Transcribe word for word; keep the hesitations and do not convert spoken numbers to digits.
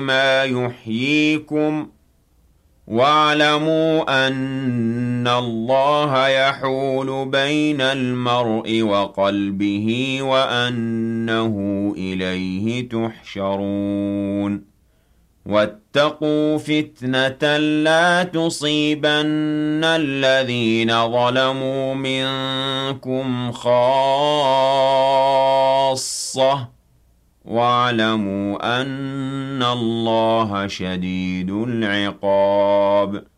ما يحييكم واعلموا أن الله يحول بين المرء وقلبه وأنه إليه تحشرون واتقوا فتنة لا تصيبن الذين ظلموا منكم خاصة واعلموا أن الله شديد العقاب